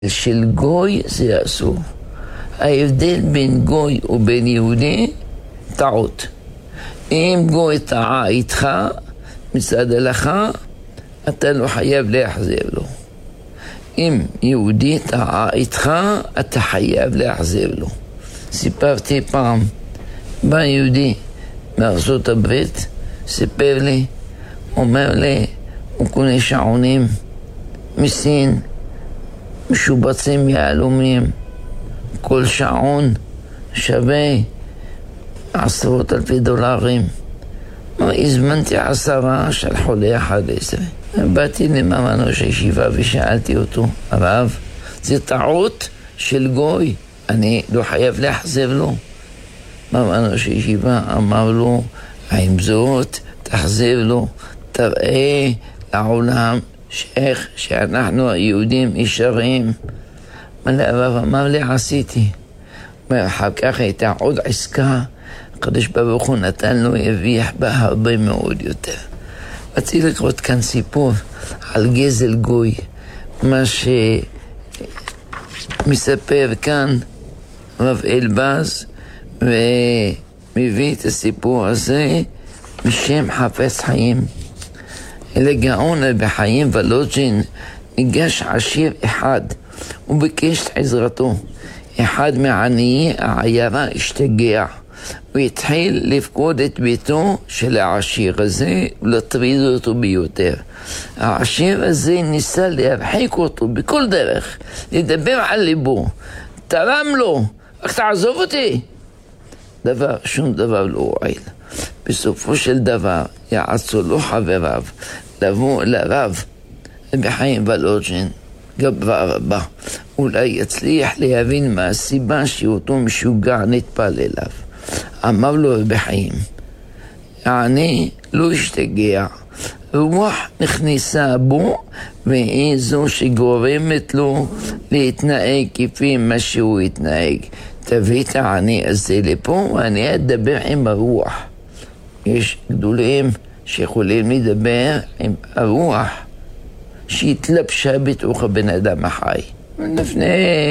של גוי זה אסור. ההבדל בין גוי ובין יהודי, טעות. אם גוי טעה איתך, מצד הלכה, אתה לא חייב להחזיר לו. אם יהודי טעה איתך, אתה חייב להחזיר לו. סיפרתי פעם, בא יהודי מארצות הברית, סיפר לי, אומר לי, הוא קונה שעונים מסין, משובצים יהלומים, כל שעון שווה $10,000. הזמנתי 10, שלחו לי 11. באתי למאמן ראש הישיבה ושאלתי אותו, הרב, זה טעות של גוי, אני לא חייב להחזיר לו. מאמן ראש הישיבה אמר לו, עם זאת תחזיר לו, תראה לעולם שאנחנו היהודים ישרים. הרב אמר לי, עשיתי. ואחר כך הייתה עוד עסקה, הקדוש ברוך הוא נתן לו, הרוויח בה הרבה מאוד יותר. רציתי לקרוא כאן סיפור על גזל גוי, מה שמספר כאן רב אלבז, ומביא את הסיפור הזה בשם חפץ חיים. לגאון בחיים ולוג'ין ניגש עשיר אחד וביקש את עזרתו. אחד מעניי העיירה השתגע והתחיל לפקוד את ביתו של העשיר הזה ולהטריד אותו ביותר. העשיר הזה ניסה להרחיק אותו בכל דרך, לדבר על ליבו. תרם לו, רק תעזוב אותי. שום דבר לא הועיל. בסופו של דבר יעצו לו חבריו לבוא לרב בחיים ולוג'ין גברה רבה, אולי יצליח להבין מה הסיבה שאותו משוגע נטפל אליו. אמר לו בחיים, אני לא השתגע, רוח נכנסה בו והיא זו שגורמת לו להתנהג כפי מה שהוא התנהג. תביא את העני הזה לפה ואני אדבר עם הרוח. יש גדולים שיכולים לדבר עם הרוח שהתלבשה בתוך הבן אדם החי. לפני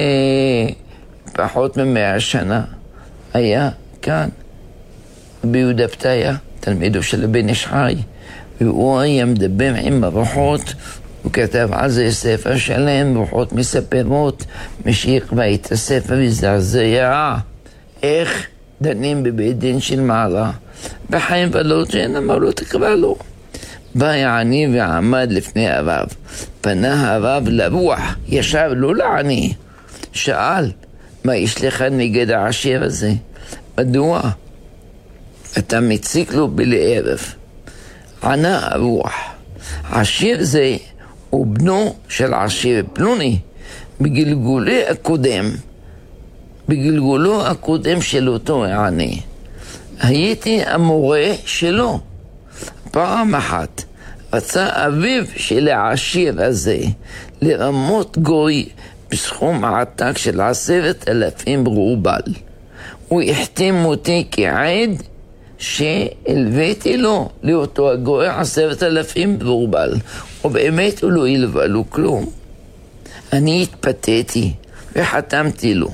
פחות מ100 שנה היה כאן ביהודה פתיה, תלמידו של הבן איש חי, והוא היה מדבר עם הרוחות, הוא כתב על זה ספר שלם, רוחות מספרות, משיך ואת הספר הזדעזע איך דנים בבית דין של מעלה. בחיים ולוג'ין אמר לו, תקרא לו. בא העני ועמד לפני הרב, פנה הרב לרוח, ישב לו לעני, שאל, מה יש לך נגד העשיר הזה? מדוע? אתה מציק לו בלערב. ענה הרוח, עשיר זה הוא בנו של עשיר פלוני, בגלגולו הקודם של אותו העני. הייתי המורה שלו. פעם אחת רצה אביו של העשיר הזה לרמות גוי בסכום עתק של 10,000 רובל. הוא החתים אותי כעד שהלוויתי לו לאותו הגוי 10,000 רובל, ובאמת הוא לא הלווה לו כלום. אני התפתיתי וחתמתי לו.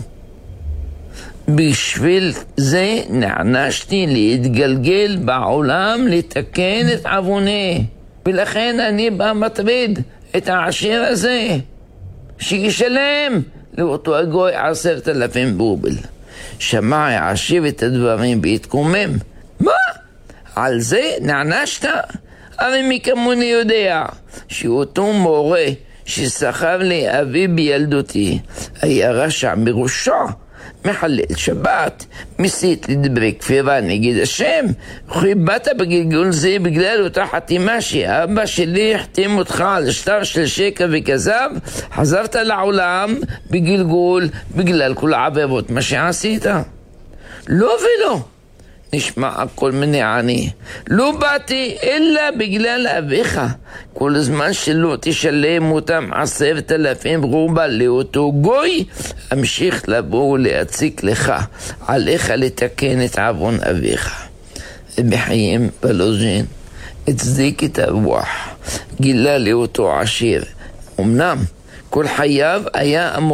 בשביל זה נענשתי להתגלגל בעולם לתקן את עווני, ולכן אני בא מטריד את העשיר הזה שישלם לאותו הגוי 10,000 רובל. שמע העשיר את הדברים והתקומם. מה? על זה נענשת? הרי מי כמוני יודע שאותו מורה ששכר לי אבי בילדותי היה רשע מרושע, מחלל שבת, מסית לדברי כפירה נגד השם. חיבדת בגלגול זה בגלל אותה חתימה שאבא שלי החתים אותך על שטר של שקר וכזב, חזרת לעולם בגלגול בגלל כל העבירות מה שעשית. לא ולא, נשמע כל מיני עני. לא באתי אלא בגלל אביך. כל זמן שלא תשלם אותם 10,000 רובל לאותו גוי, אמשיך לבוא ולהציק לך, עליך לתקן את עוון אביך. בחיים ולוג'ין הצדיק את הרוח, גילה לאותו עשיר. אמנם כל חייו היה אמור